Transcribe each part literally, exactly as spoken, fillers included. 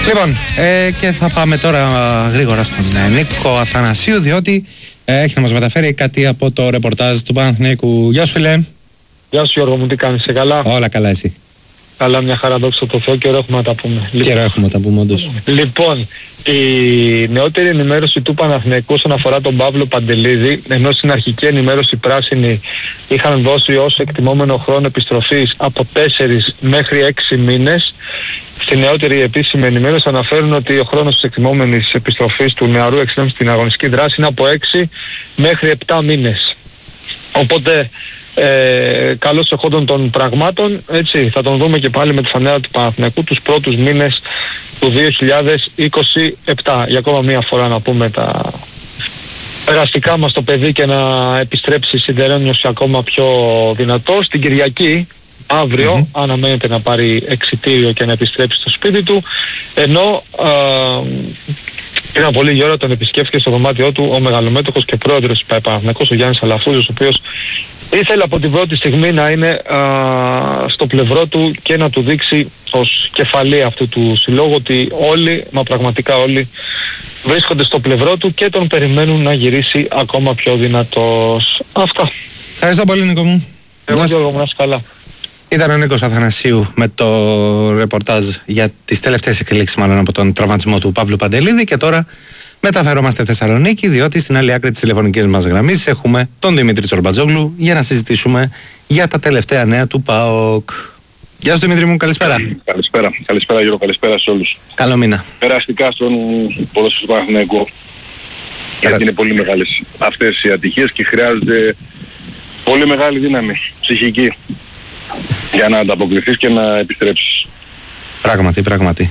Λοιπόν, ε, και θα πάμε τώρα γρήγορα στον ε, Νίκο Αθανασίου, διότι ε, έχει να μας μεταφέρει κάτι από το ρεπορτάζ του Παναθηναϊκού. Γεια σου, φίλε. Γεια σου, Γιώργο μου, τι κάνεις, είσαι καλά? Όλα καλά, εσύ? Καλά, μια χαρά, δόξα τω Θεώ, καιρό έχουμε να τα πούμε. Καιρό έχουμε να τα πούμε, όντως. Λοιπόν, η νεότερη ενημέρωση του Παναθηναϊκού όσον αφορά τον Παύλο Παντελίδη, ενώ στην αρχική ενημέρωση οι πράσινοι είχαν δώσει ως εκτιμόμενο χρόνο επιστροφής από τέσσερις μέχρι έξι μήνες, στη νεότερη επίσημη ενημέρωση αναφέρουν ότι ο χρόνος της εκτιμόμενης επιστροφής του νεαρού εξτρέμ στην αγωνιστική δράση είναι από έξι μέχρι επτά μήνες. Οπότε Ε, καλώς εχόντων των πραγμάτων, έτσι, θα τον δούμε και πάλι με τη φανέλα του Παναθηναϊκού τους πρώτους μήνες του δύο χιλιάδες είκοσι επτά. Για ακόμα μία φορά να πούμε τα περαστικά μας το παιδί και να επιστρέψει συντερένιος ακόμα πιο δυνατός. Την Κυριακή, αύριο, mm-hmm. αναμένεται να πάρει εξιτήριο και να επιστρέψει στο σπίτι του, ενώ πριν από λίγη ώρα τον επισκέφθηκε στο δωμάτιό του ο μεγαλομέτωχος και πρόεδρος του Παναθηναϊκού, ο Γιάννης Αλαφούζος, ο οποίος ήθελε από την πρώτη στιγμή να είναι α, στο πλευρό του και να του δείξει ως κεφαλή αυτού του συλλόγου ότι όλοι, μα πραγματικά όλοι, βρίσκονται στο πλευρό του και τον περιμένουν να γυρίσει ακόμα πιο δυνατός. Αυτά. Ευχαριστώ πολύ, Νίκο μου. Εγώ Γιώργο μου, να είσαι καλά. Ήταν ο Νίκος Αθανασίου με το ρεπορτάζ για τις τελευταίες εξελίξεις, μάλλον, από τον τραυματισμό του Παύλου Παντελίδη, και τώρα μεταφερόμαστε Θεσσαλονίκη, διότι στην άλλη άκρη της τηλεφωνικής μας γραμμής έχουμε τον Δημήτρη Τσορμπατζόγλου για να συζητήσουμε για τα τελευταία νέα του ΠΑΟΚ. Γεια σου, Δημήτρη μου, καλησπέρα. Καλησπέρα, καλησπέρα Γιώργο, καλησπέρα σε όλους. Καλό μήνα. Περαστικά στον ποδόσφαιρο του Παναθηναϊκού, γιατί είναι πολύ μεγάλες αυτές οι ατυχίες και χρειάζεται πολύ μεγάλη δύναμη ψυχική για να ανταποκριθείς και να επιστρέψεις. Πράγματι, πράγματι.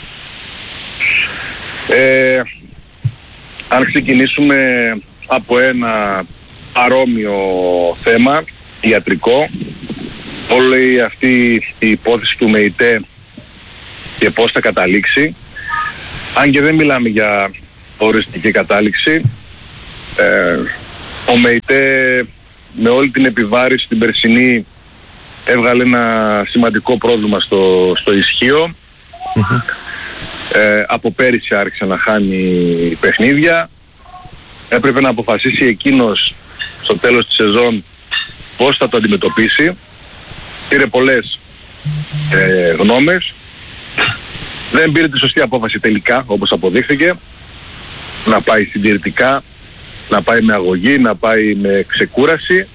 Ε, αν ξεκινήσουμε από ένα παρόμοιο θέμα, ιατρικό, όλη αυτή η υπόθεση του ΜΕΙΤΕ και πώς θα καταλήξει, αν και δεν μιλάμε για οριστική κατάληξη, ε, ο ΜΕΙΤΕ με όλη την επιβάρηση την περσινή έβγαλε ένα σημαντικό πρόβλημα στο, στο ισχύο. Mm-hmm. Ε, από πέρυσι άρχισε να χάνει παιχνίδια. Έπρεπε να αποφασίσει εκείνος στο τέλος της σεζόν πώς θα το αντιμετωπίσει. Πήρε πολλές ε, γνώμες. Δεν πήρε τη σωστή απόφαση τελικά, όπως αποδείχθηκε. Να πάει συντηρητικά, να πάει με αγωγή, να πάει με ξεκούραση.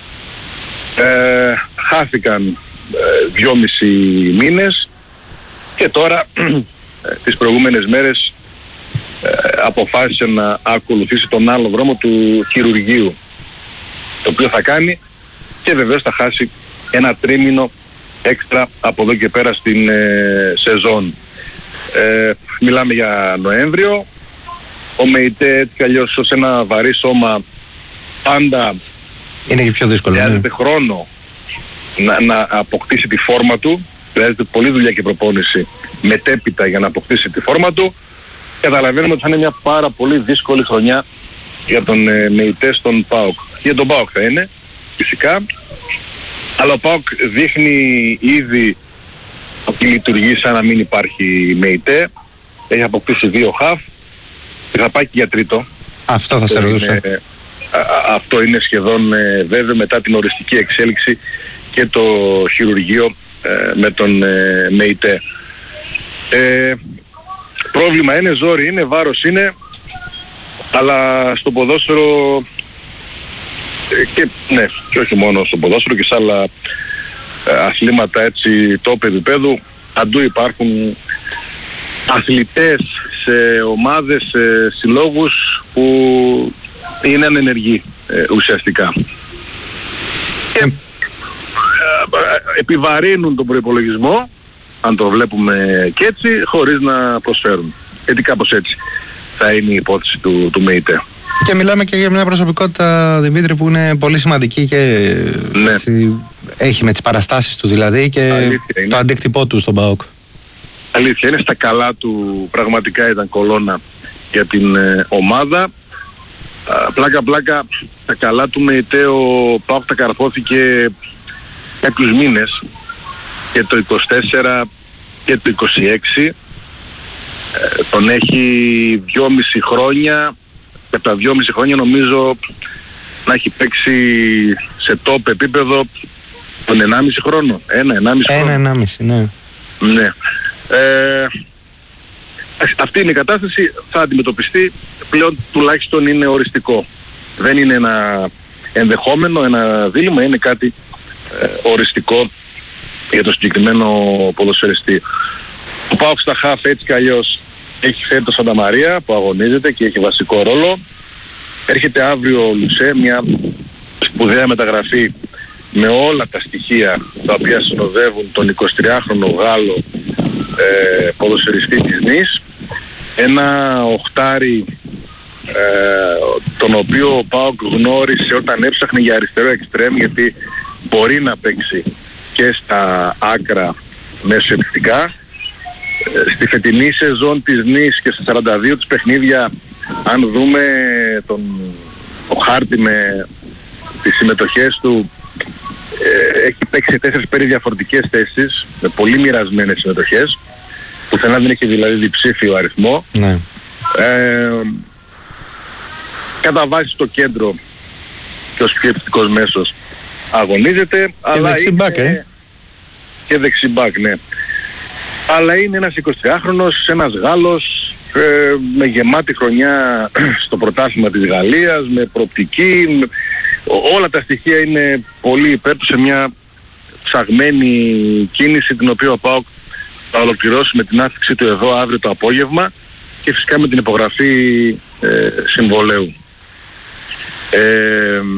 Ε, χάθηκαν ε, δυόμισι μήνες και τώρα τις προηγούμενες μέρες ε, αποφάσισε να ακολουθήσει τον άλλο δρόμο του χειρουργείου, το οποίο θα κάνει και βεβαίως θα χάσει ένα τρίμηνο έξτρα από εδώ και πέρα στην ε, σεζόν. Ε, μιλάμε για Νοέμβριο. Ο ΜΕΙΤΕ έτσι κι αλλιώς ως ένα βαρύ σώμα πάντα είναι και πιο δύσκολο. Χρειάζεται ναι. χρόνο να, να αποκτήσει τη φόρμα του. Χρειάζεται πολλή δουλειά και προπόνηση μετέπειτα για να αποκτήσει τη φόρμα του. Καταλαβαίνουμε ότι θα είναι μια πάρα πολύ δύσκολη χρονιά για τον ε, ΜΕΙΤΕ στον ΠΑΟΚ. Για τον ΠΑΟΚ θα είναι, φυσικά. Αλλά ο ΠΑΟΚ δείχνει ήδη ότι λειτουργεί σαν να μην υπάρχει ΜΕΙΤΕ. Έχει αποκτήσει δύο χαφ και θα πάει και για τρίτο. Αυτό θα σε ρωτούσα. Α, αυτό είναι σχεδόν ε, βέβαιο μετά την οριστική εξέλιξη και το χειρουργείο ε, με τον ε, ΜΕΙΤΕ. Ε, πρόβλημα είναι, ζόρι είναι, βάρος είναι, αλλά στο ποδόσφαιρο ε, και, ναι, και όχι μόνο στο ποδόσφαιρο και σε άλλα ε, αθλήματα έτσι top επίπεδου, αντού υπάρχουν αθλητές σε ομάδες, σε συλλόγους που είναι ανενεργοί ε, ουσιαστικά. Και ε, επιβαρύνουν τον προϋπολογισμό, αν το βλέπουμε και έτσι, χωρίς να προσφέρουν. Γιατί κάπως έτσι θα είναι η υπόθεση του, του ΜΕΙΤΕ. Και μιλάμε και για μια προσωπικότητα, Δημήτρη, που είναι πολύ σημαντική και ναι. έτσι, έχει με τις παραστάσεις του δηλαδή και το αντίκτυπό του στον ΠΑΟΚ. Αλήθεια, είναι στα καλά του, πραγματικά ήταν κολόνα για την ε, ομάδα. Πλάκα πλάκα τα καλά του ΜΕΙΤΕ ο ΠΑΟΚ τα καρφώθηκε κάποιους μήνες και το είκοσι τέσσερα και το είκοσι έξι Ε, τον έχει δυόμιση χρόνια και από τα δυόμιση χρόνια νομίζω να έχει παίξει σε top επίπεδο τον ενάμιση χρόνο. Ένα, ενάμιση χρόνο. Ένα, ενάμιση, ναι. Ναι. Ε, αυτή είναι η κατάσταση, θα αντιμετωπιστεί, πλέον τουλάχιστον είναι οριστικό. Δεν είναι ένα ενδεχόμενο, ένα δίλημμα, είναι κάτι ε, οριστικό για το συγκεκριμένο ποδοσφαιριστή. Ο ΠΑΟΚ στα χαφ έτσι κι αλλιώς έχει φέρει το Σανταμαρία που αγωνίζεται και έχει βασικό ρόλο. Έρχεται αύριο ο Λουσέ, μια σπουδαία μεταγραφή με όλα τα στοιχεία τα οποία συνοδεύουν τον εικοσιτριάχρονο Γάλλο ε, ποδοσφαιριστή της Νις. Ένα οχτάρι ε, τον οποίο ο ΠΑΟΚ γνώρισε όταν έψαχνε για αριστερό εξτρέμ, γιατί μπορεί να παίξει και στα άκρα μεσοεπιθετικά. Ε, στη φετινή σεζόν της Νις και στα σαράντα δύο της παιχνίδια, αν δούμε τον, το χάρτη με τις συμμετοχές του, ε, έχει παίξει σε τέσσερις περί διαφορετικές θέσεις με πολύ μοιρασμένες συμμετοχές, πουθενά δεν έχει δηλαδή διψήφιο αριθμό. Ναι. Ε, κατά βάση στο κέντρο και ως πιο επιθετικός μέσος αγωνίζεται. Και αλλά δεξιμπάκ, είναι... ε. Και δεξιμπάκ, ναι. Αλλά είναι ένας εικοσιτριάχρονος, ένας Γάλλος ε, με γεμάτη χρονιά στο πρωτάθλημα της Γαλλίας, με προοπτική, με... όλα τα στοιχεία είναι πολύ υπέρ του σε μια ψαγμένη κίνηση, την οποία ο ΠΑΟΚ θα ολοκληρώσει με την άφηξη του εδώ αύριο το απόγευμα και φυσικά με την υπογραφή ε, συμβολέου. Ε,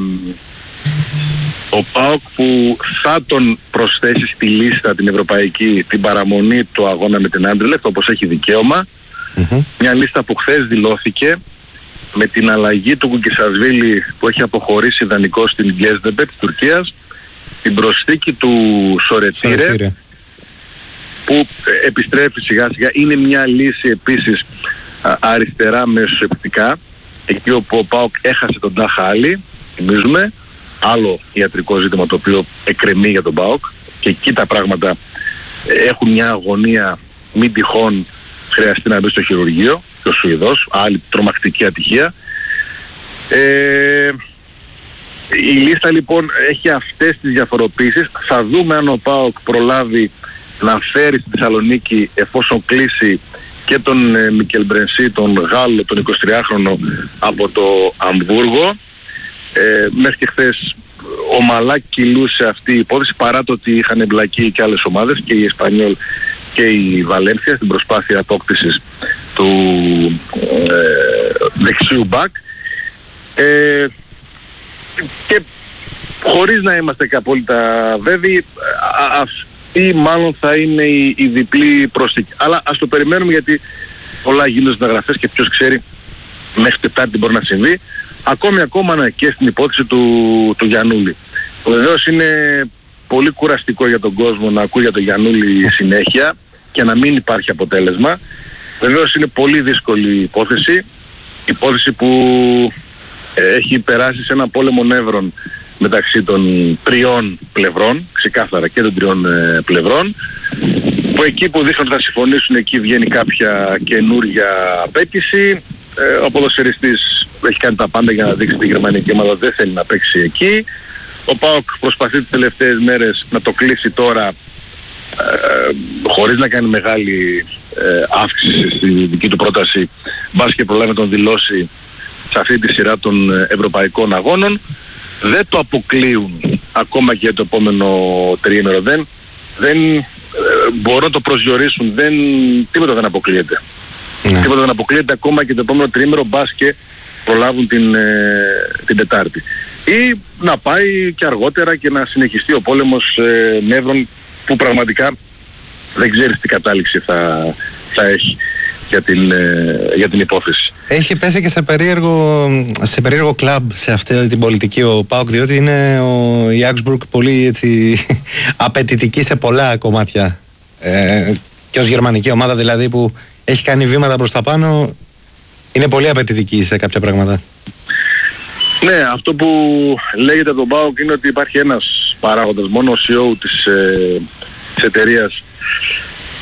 ο ΠΑΟΚ που θα τον προσθέσει στη λίστα την ευρωπαϊκή την παραμονή του αγώνα με την Άντρελεχτ, όπως έχει δικαίωμα, mm-hmm. μια λίστα που χθες δηλώθηκε με την αλλαγή του Κουκκισασβίλη που έχει αποχωρήσει ιδανικό στην Γκέζντεμπε της Τουρκίας, την προσθήκη του Σορετήρε που επιστρέφει σιγά σιγά. Είναι μια λύση επίσης α, αριστερά μεσοεπιθετικά, εκεί όπου ο ΠΑΟΚ έχασε τον Τάχα Άλλη, θυμίζουμε, άλλο ιατρικό ζήτημα το οποίο εκκρεμεί για τον ΠΑΟΚ, και εκεί τα πράγματα έχουν μια αγωνία, μην τυχόν χρειαστεί να μπει στο χειρουργείο, και ο Σουηδός, άλλη τρομακτική ατυχία. Ε, η λίστα λοιπόν έχει αυτές τις διαφοροποίησεις. Θα δούμε αν ο ΠΑΟΚ προλάβει να φέρει στη Θεσσαλονίκη, εφόσον κλείσει, και τον ε, Μικελ Μπρενσί, τον Γάλλο, τον εικοσιτριάχρονο από το Αμβούργο. Ε, μέχρι και χθες ομαλά κυλούσε αυτή η υπόθεση, παρά το ότι είχαν εμπλακεί και άλλες ομάδες, και η Εσπανιόλ και η Βαλένθια, στην προσπάθεια απόκτησης του ε, δεξιού μπακ. Ε, και χωρίς να είμαστε και απόλυτα βέβαιοι, αυτή μάλλον θα είναι η, η διπλή προσθήκη. Αλλά ας το περιμένουμε, γιατί πολλά γίνονται συναγραφές και ποιος ξέρει μέχρι Τετάρτη μπορεί να συμβεί. Ακόμη ακόμα και στην υπόθεση του, του Γιαννούλη. Βεβαίως είναι πολύ κουραστικό για τον κόσμο να ακούει για τον Γιαννούλη συνέχεια και να μην υπάρχει αποτέλεσμα. Βεβαίως είναι πολύ δύσκολη υπόθεση. Υπόθεση που ε, έχει περάσει σε ένα πόλεμο νεύρων μεταξύ των τριών πλευρών, ξεκάθαρα και των τριών ε, πλευρών, που εκεί που δείχνουν ότι θα συμφωνήσουν, εκεί βγαίνει κάποια καινούργια απέτηση. Ε, ο ποδοσφαιριστής έχει κάνει τα πάντα για να δείξει τη γερμανική ομάδα, δεν θέλει να παίξει εκεί. Ο ΠΑΟΚ προσπαθεί τις τελευταίες μέρες να το κλείσει τώρα, ε, χωρίς να κάνει μεγάλη ε, αύξηση στη δική του πρόταση, μπας και προλάβει να τον δηλώσει σε αυτή τη σειρά των ευρωπαϊκών αγώνων. Δεν το αποκλείουν ακόμα και για το επόμενο τριήμερο. Δεν, δεν ε, μπορούν να το προσδιορίσουν, δεν, τίποτα δεν αποκλείεται. Ναι. Τίποτα δεν αποκλείεται ακόμα και το επόμενο τριήμερο, μπας και προλάβουν την, ε, την Τετάρτη. Ή να πάει και αργότερα και να συνεχιστεί ο πόλεμος ε, νεύρων, που πραγματικά δεν ξέρεις τι κατάληξη θα, θα έχει για την, ε, για την υπόθεση. Έχει πέσει και σε περίεργο, σε περίεργο κλαμπ σε αυτή την πολιτική ο ΠΑΟΚ, διότι είναι ο, η Augsburg πολύ έτσι, απαιτητική σε πολλά κομμάτια. Ε, και ως γερμανική ομάδα δηλαδή, που έχει κάνει βήματα προς τα πάνω, είναι πολύ απαιτητική σε κάποια πράγματα. Ναι, αυτό που λέγεται από τον ΠΑΟΚ είναι ότι υπάρχει ένας παράγοντας, μόνο ο σι ι ο της, ε, της εταιρείας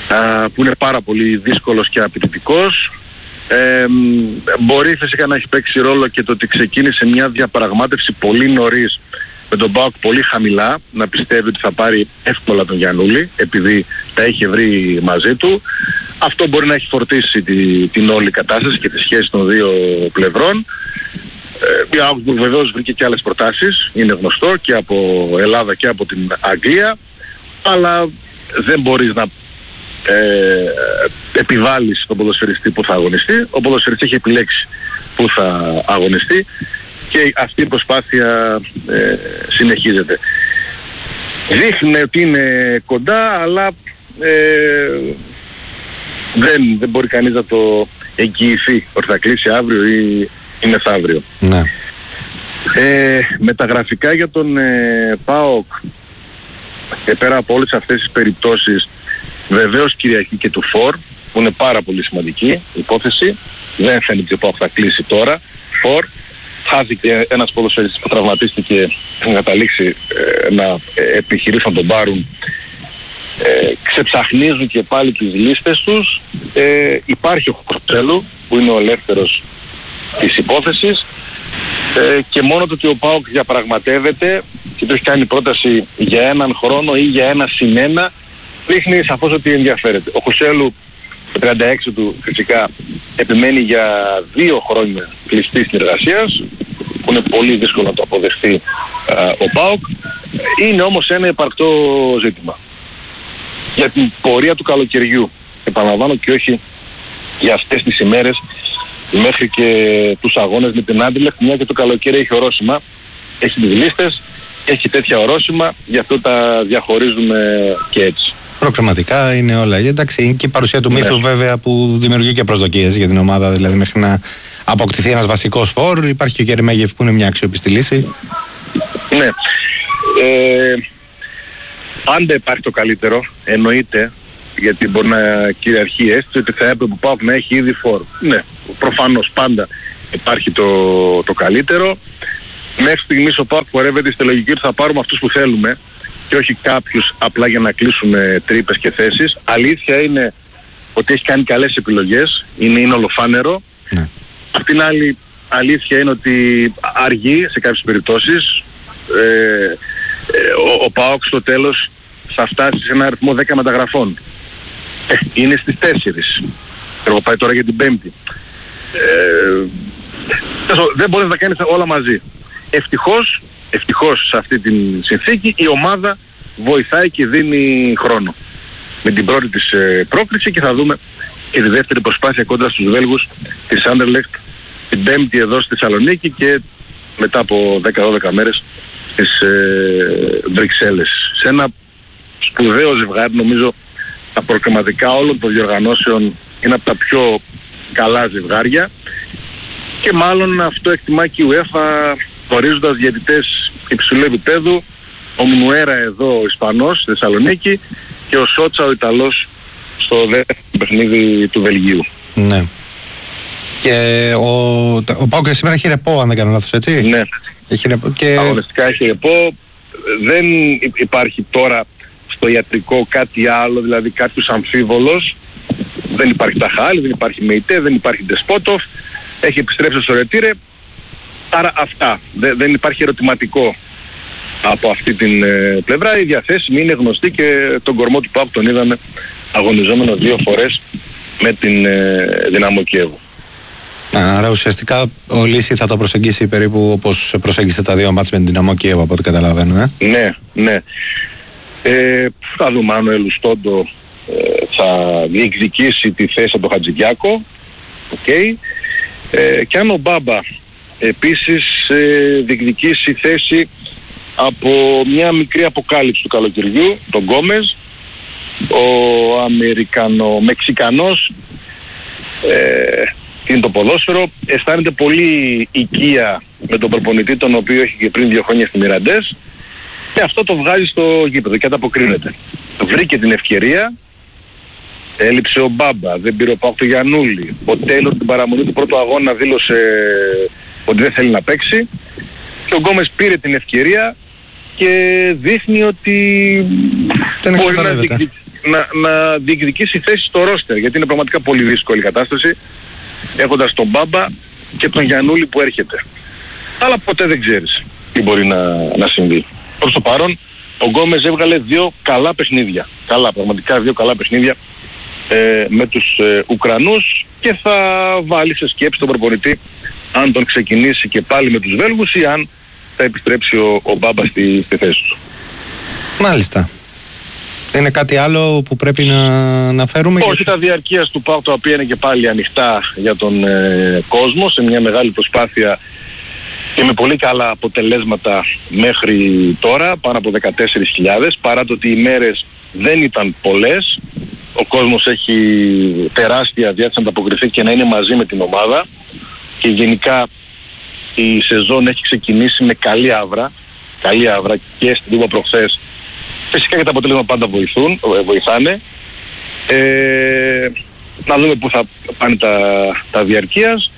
α, που είναι πάρα πολύ δύσκολος και απαιτητικός. Ε, μπορεί φυσικά να έχει παίξει ρόλο και το ότι ξεκίνησε μια διαπραγμάτευση πολύ νωρίς με τον ΠΑΟΚ πολύ χαμηλά, να πιστεύει ότι θα πάρει εύκολα τον Γιαννούλη επειδή τα είχε βρει μαζί του. Αυτό μπορεί να έχει φορτίσει τη, την όλη κατάσταση και τη σχέση των δύο πλευρών. Ε, η Augsburg βεβαίως βρήκε και άλλες προτάσεις, είναι γνωστό, και από Ελλάδα και από την Αγγλία, αλλά δεν μπορείς να ε, επιβάλλεις τον ποδοσφαιριστή που θα αγωνιστεί. Ο ποδοσφαιριστής έχει επιλέξει που θα αγωνιστεί και αυτή η προσπάθεια ε, συνεχίζεται. Δείχνει ότι είναι κοντά, αλλά ε, δεν, δεν μπορεί κανείς να το εγγυηθεί ότι θα κλείσει αύριο ή, ή μεθαύριο. Ναι. Ε, με τα γραφικά για τον ε, ΠΑΟΚ, και πέρα από όλες αυτές τις περιπτώσεις, βεβαίως Κυριακή και του Φορ, που είναι πάρα πολύ σημαντική υπόθεση. Δεν φαίνεται ότι ο ΠΑΟΚ θα κλείσει τώρα. Φορ, χάθηκε ένας ποδοσφαιριστής που τραυματίστηκε, να καταλήξει ε, να ε, επιχειρήσουν να τον πάρουν. Ε, ξεψαχνίζουν και πάλι τις λίστες τους. Ε, υπάρχει ο Κοτσέλου που είναι ο ελεύθερος της υπόθεσης, ε, και μόνο το ότι ο ΠΑΟΚ διαπραγματεύεται και του έχει κάνει πρόταση για έναν χρόνο ή για ένα συν ένα, δείχνει σαφώς ότι ενδιαφέρεται. Ο Κοτσέλου, το τριάντα έξι του φυσικά, επιμένει για δύο χρόνια κλειστής συνεργασίας, που είναι πολύ δύσκολο να το αποδεχτεί α, ο ΠΑΟΚ. Είναι όμως ένα υπαρκτό ζήτημα για την πορεία του καλοκαιριού, επαναλαμβάνω, και όχι για αυτές τις ημέρες μέχρι και τους αγώνες με την Anderlecht, μια και το καλοκαίρι έχει ορόσημα, έχει τις λίστες, έχει τέτοια ορόσημα, γι' αυτό τα διαχωρίζουμε και έτσι. Προκριματικά είναι όλα. Εντάξει, είναι και η παρουσία του μύθου, ναι, βέβαια, που δημιουργεί και προσδοκίες για την ομάδα, δηλαδή μέχρι να αποκτηθεί ένας βασικός φορ. Υπάρχει και ο Γερεμέγεφ που είναι μια αξιόπιστη λύση. Ναι. Ε, πάντα υπάρχει το καλύτερο, εννοείται, γιατί μπορεί να κυριαρχεί η αίσθηση ότι θα έπρεπε που πάω να έχει ήδη φορ. Ναι, προφανώς πάντα υπάρχει το, το καλύτερο. Μέχρι στιγμής ο ΠΑΟΚ πορεύεται στη λογική ότι θα πάρουμε αυτούς που θέλουμε και όχι κάποιους απλά για να κλείσουμε τρύπες και θέσεις. Αλήθεια είναι ότι έχει κάνει καλές επιλογές, είναι, είναι ολοφάνερο. Ναι. Απ' την άλλη αλήθεια είναι ότι αργεί σε κάποιες περιπτώσεις. Ε, ε, ο, ο ΠΑΟΚ στο τέλος θα φτάσει σε ένα αριθμό δέκα μεταγραφών. Ε, είναι στις τέσσερις. Εγώ πάει τώρα για την πέμπτη. Ε, δεν μπορείς να κάνεις όλα μαζί. Ευτυχώς, ευτυχώς σε αυτή την συνθήκη η ομάδα βοηθάει και δίνει χρόνο με την πρώτη της ε, πρόκριση, και θα δούμε και τη δεύτερη προσπάθεια κόντρα στους Βέλγους της Anderlecht την πέμπτη εδώ στη Θεσσαλονίκη και μετά από δέκα δώδεκα μέρες στις ε, Βρυξέλλες. Σε ένα σπουδαίο ζευγάρι, νομίζω τα προκριματικά όλων των διοργανώσεων είναι από τα πιο καλά ζευγάρια, και μάλλον αυτό εκτιμά και η UEFA, ορίζοντας διαιτητές υψηλού επίπεδου, ο Μνουέρα εδώ ο Ισπανός στη Θεσσαλονίκη και ο Σότσα ο Ιταλός στο δεύτερο παιχνίδι του Βελγίου. Ναι. Και ο, ο Πάοκ σήμερα έχει ρεπό, αν δεν κάνω λάθος, έτσι. Ναι. Έχει ρεπό και... Αγωνιστικά έχει ρεπό. Δεν υπάρχει τώρα στο ιατρικό κάτι άλλο, δηλαδή κάποιος αμφίβολος. Δεν υπάρχει Ταχάλη, δεν υπάρχει Μεϊτέ, δεν υπάρχει Ντεσπότοφ. Έχει επιστρέψει στο Ρετήρε. Άρα αυτά. Δεν, δεν υπάρχει ερωτηματικό από αυτή την ε, πλευρά. Η διαθέσιμη είναι γνωστή και τον κορμό του ΠΑΟΚ τον είδαμε αγωνιζόμενο δύο φορές με την ε, Δυναμό Κιέβου. Άρα ουσιαστικά ο Λύση θα το προσεγγίσει περίπου όπως προσέγγισε τα δύο μάτς με την Δυναμό Κιέβου, από ό,τι καταλαβαίνω. Ε? Ναι, ναι. Ε, θα δούμε αν ο Ελουστόντο ε, θα διεκδικήσει τη θέση από τον Χατζηδιάκο. Okay. Ε, και αν ο Μπάμπα επίσης ε, διεκδικήσει θέση από μια μικρή αποκάλυψη του καλοκαιριού, τον Γκόμες, ο Αμερικανο-Μεξικανός, ε, είναι το ποδόσφαιρο, αισθάνεται πολύ οικία με τον προπονητή, τον οποίο έχει και πριν δύο χρόνια στη Μιραντές, και αυτό το βγάζει στο γήπεδο και ανταποκρίνεται. Βρήκε την ευκαιρία, έλειψε ο Μπάμπα, δεν πήρε ο ΠΑΟΚ το Γιαννούλη, ο Τέιλορ την παραμονή του πρώτου αγώνα δήλωσε ότι δεν θέλει να παίξει, και ο Γκόμες πήρε την ευκαιρία και δείχνει ότι δεν μπορεί να, διεκδικ... να, να διεκδικήσει θέση στο ρόστερ, γιατί είναι πραγματικά πολύ δύσκολη η κατάσταση, έχοντας τον Μπάμπα και τον Γιαννούλη που έρχεται. Αλλά ποτέ δεν ξέρεις τι μπορεί να, να συμβεί. Προς το παρόν, ο Γκόμες έβγαλε δύο καλά παιχνίδια. Καλά, πραγματικά δύο καλά παιχνίδια ε, με τους ε, Ουκρανούς, και θα βάλει σε σκέψη τον προπονητή αν τον ξεκινήσει και πάλι με τους Βέλγους ή αν θα επιστρέψει ο, ο Μπάμπα στη, στη θέση του. Μάλιστα. Είναι κάτι άλλο που πρέπει να, να φέρουμε? Όχι, τα διαρκείας του ΠΑΟΚ, τα οποία είναι και πάλι ανοιχτά για τον ε, κόσμο, σε μια μεγάλη προσπάθεια και με πολύ καλά αποτελέσματα μέχρι τώρα, πάνω από δεκατέσσερις χιλιάδες, παρά το ότι οι μέρες δεν ήταν πολλές. Ο κόσμος έχει τεράστια διάθεση να ανταποκριθεί και να είναι μαζί με την ομάδα, και γενικά η σεζόν έχει ξεκινήσει με καλή άβρα, καλή άβρα και στην Τούμπα προχθές. Φυσικά και τα αποτελέσματα πάντα βοηθούν, βοηθάνε. Ε, να δούμε πού θα πάνε τα, τα διαρκείας.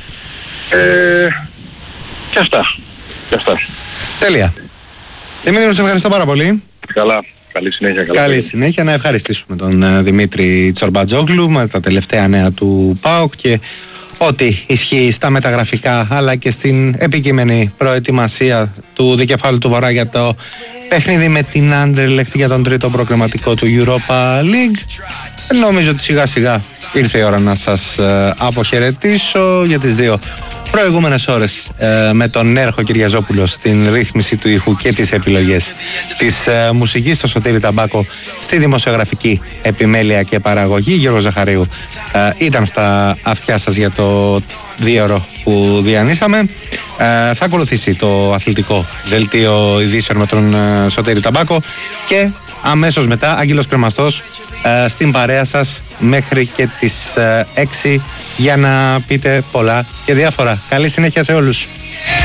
Ε, και αυτά. Και αυτά. Τέλεια. Δημήτρη, σε ευχαριστώ πάρα πολύ. Καλά. Καλή συνέχεια. Καλή, καλή συνέχεια. Να ευχαριστήσουμε τον uh, Δημήτρη Τσορμπατζόγλου με τα τελευταία νέα του ΠΑΟΚ και ό,τι ισχύει στα μεταγραφικά, αλλά και στην επικείμενη προετοιμασία του δικεφάλου του Βορρά για το παιχνίδι με την Anderlecht για τον τρίτο προκριματικό του Europa League. Νομίζω ότι σιγά σιγά ήρθε η ώρα να σας uh, αποχαιρετήσω για τις δύο προηγούμενες ώρες ε, με τον Νέρχο Κυριαζόπουλο στην ρύθμιση του ήχου και τις επιλογές της ε, μουσικής, στο Σωτήρη Ταμπάκο στη δημοσιογραφική επιμέλεια και παραγωγή. Γιώργος Ζαχαρίου ε, ήταν στα αυτιά σας για το δύο ώρο που διανύσαμε. Ε, θα ακολουθήσει το αθλητικό δελτίο ειδήσεων με τον ε, Σωτήρη Ταμπάκο και αμέσως μετά Άγγελος Κρεμαστός ε, στην παρέα σας μέχρι και τις ε, έξι για να πείτε πολλά και διάφορα. Καλή συνέχεια σε όλους.